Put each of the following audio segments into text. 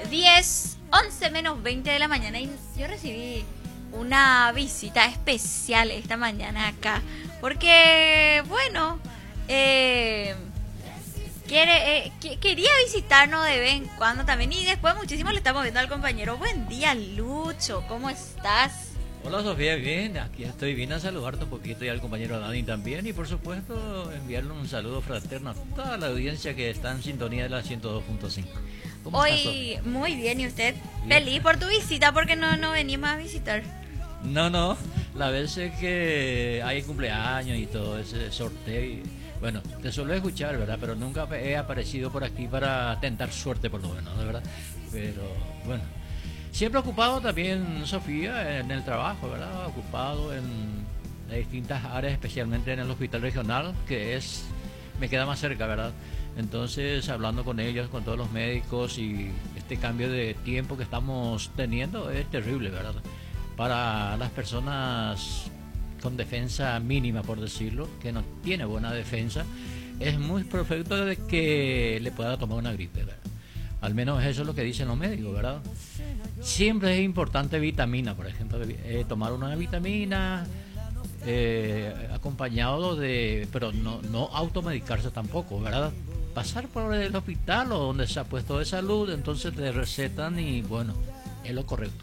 10:11 menos 20 de la mañana y yo recibí una visita especial esta mañana acá. Porque, bueno, quería visitarnos de vez en cuando también. Y después muchísimo le estamos viendo al compañero. Buen día, Lucho, ¿cómo estás? Hola Sofía, bien, aquí estoy, vine a saludarte un poquito y al compañero Dani también y por supuesto enviarle un saludo fraterno a toda la audiencia que está en sintonía de la 102.5. ¿Cómo estás, Hoy Sofía? muy bien, ¿y usted? Bien. Feliz por tu visita porque no venimos a visitar. No, la vez es que hay cumpleaños y todo ese sorteo y, bueno, te suelo escuchar, ¿verdad? Pero nunca he aparecido por aquí para tentar suerte por lo menos, ¿de verdad? Pero bueno, siempre ocupado también, Sofía, en el trabajo, ¿verdad? Ocupado en distintas áreas, especialmente en el hospital regional, me queda más cerca, ¿verdad? Entonces, hablando con ellos, con todos los médicos y este cambio de tiempo que estamos teniendo es terrible, ¿verdad? Para las personas con defensa mínima, por decirlo, que no tiene buena defensa, es muy perfecto de que le pueda tomar una gripe, ¿verdad? Al menos eso es lo que dicen los médicos, ¿verdad? Siempre es importante vitamina, por ejemplo, tomar una vitamina acompañado pero no automedicarse tampoco, ¿verdad? Pasar por el hospital o donde se ha puesto de salud, entonces te recetan y bueno, es lo correcto.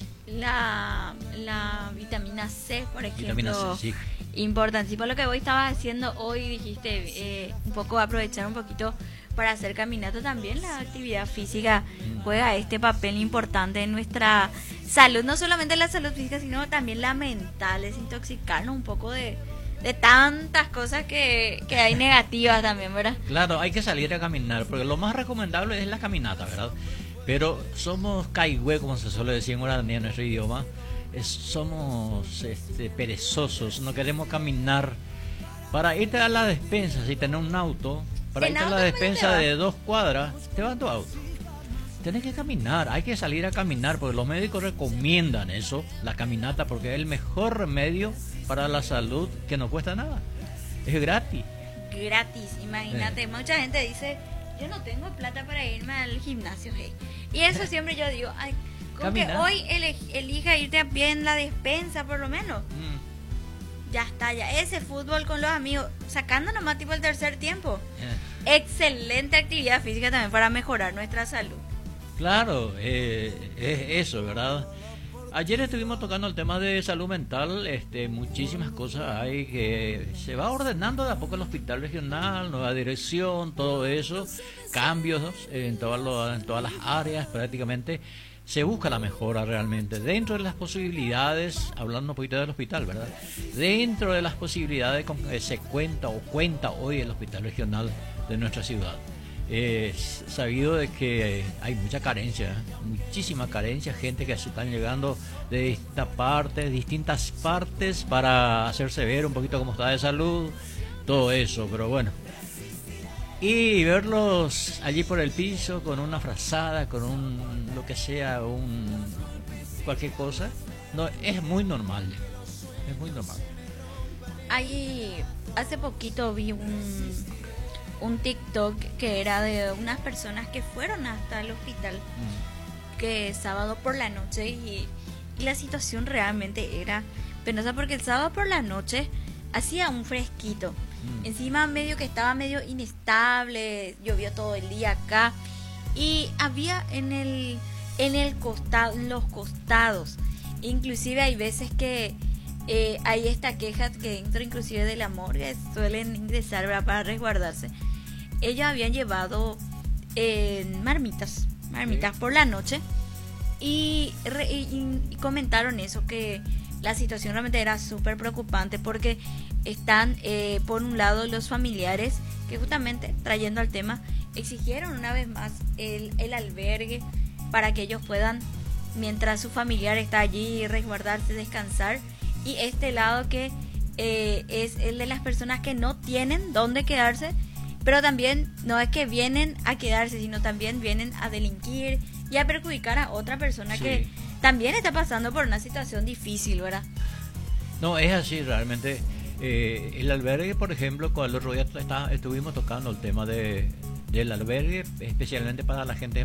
La vitamina C, por ejemplo, Vitamina C, sí. importante. Y por lo que vos estabas haciendo hoy, dijiste un poco aprovechar un poquito para hacer caminata también. La actividad física juega este papel importante en nuestra salud, no solamente la salud física, sino también la mental, desintoxicarnos un poco de tantas cosas que hay negativas también, ¿verdad? Claro, hay que salir a caminar, porque lo más recomendable es la caminata, ¿verdad? Pero somos caigüe, como se suele decir en guaraní en nuestro idioma, somos perezosos, no queremos caminar. Para irte a la despensa, si tenés un auto, para irte a la despensa de 2 cuadras, te va en tu auto. Tenés que caminar, hay que salir a caminar, porque los médicos recomiendan eso, la caminata, porque es el mejor remedio para la salud que no cuesta nada. Es gratis. Gratis, imagínate, mucha gente dice, yo no tengo plata para irme al gimnasio, hey. Y eso siempre yo digo, ay, con que hoy elija irte a pie en la despensa por lo menos. Ya está, ya ese fútbol con los amigos, sacando nomás tipo el tercer tiempo. Excelente actividad física también para mejorar nuestra salud. Claro, es eso, ¿verdad? Ayer estuvimos tocando el tema de salud mental, muchísimas cosas hay que se va ordenando de a poco el hospital regional, nueva dirección, todo eso, cambios en todas las áreas prácticamente. Se busca la mejora realmente, dentro de las posibilidades, hablando un poquito del hospital, ¿verdad? Dentro de las posibilidades con que se cuenta hoy el hospital regional de nuestra ciudad. Es sabido de que hay mucha carencia, muchísima carencia, gente que se están llegando de distintas partes para hacerse ver un poquito cómo está de salud, todo eso, pero bueno. Y verlos allí por el piso con una frazada, con lo que sea, cualquier cosa, no es muy normal. Es muy normal. Hace poquito vi un TikTok que era de unas personas que fueron hasta el hospital que sábado por la noche y la situación realmente era penosa porque el sábado por la noche hacía un fresquito. Encima medio que estaba medio inestable, llovió todo el día acá y había en los costados, inclusive hay veces que hay esta queja que dentro inclusive de la morgue suelen ingresar, ¿verdad?, para resguardarse. Ellos habían llevado marmitas por la noche y comentaron eso, que la situación realmente era súper preocupante porque están por un lado los familiares que justamente, trayendo al tema, exigieron una vez más el albergue para que ellos puedan, mientras su familiar está allí, resguardarse, descansar, y este lado que es el de las personas que no tienen dónde quedarse, pero también no es que vienen a quedarse, sino también vienen a delinquir y a perjudicar a otra persona que también está pasando por una situación difícil, ¿verdad? No, es así realmente. El albergue, por ejemplo, con el otro día estuvimos tocando el tema del albergue, especialmente para la gente